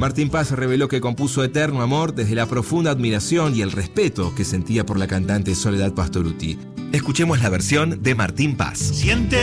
Martín Paz reveló que compuso Eterno Amor desde la profunda admiración y el respeto que sentía por la cantante Soledad Pastorutti. Escuchemos la versión de Martín Paz. Siente